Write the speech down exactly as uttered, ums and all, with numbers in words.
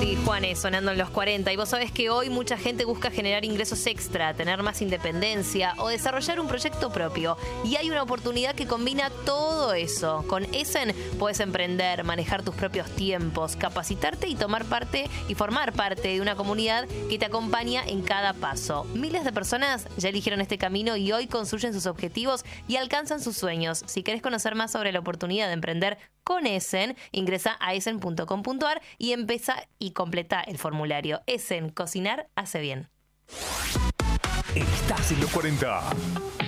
Willy Juanes sonando en los cuarenta. Y vos sabés que hoy mucha gente busca generar ingresos extra, tener más independencia o desarrollar un proyecto propio. Y hay una oportunidad que combina todo eso. Con Essen podés emprender, manejar tus propios tiempos, capacitarte y tomar parte y formar parte de una comunidad que te acompaña en cada paso. Miles de personas ya eligieron este camino y hoy construyen sus objetivos y alcanzan sus sueños. Si querés conocer más sobre la oportunidad de emprender con Essen, ingresa a essen punto com punto a r y empieza y completa el formulario. Essen, cocinar hace bien. Estás en los cuarenta.